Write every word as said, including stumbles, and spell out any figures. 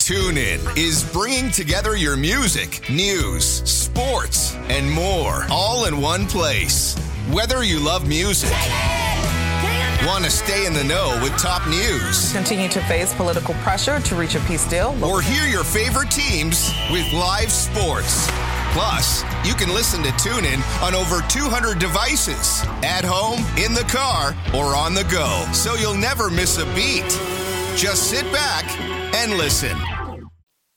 TuneIn is bringing together your music, news, sports, and more, all in one place. Whether you love music, want to stay in the know with top news, continue to face political pressure to reach a peace deal, or hear your favorite teams with live sports. Plus, you can listen to TuneIn on over two hundred devices, at home, in the car, or on the go, so you'll never miss a beat. Just sit back and listen.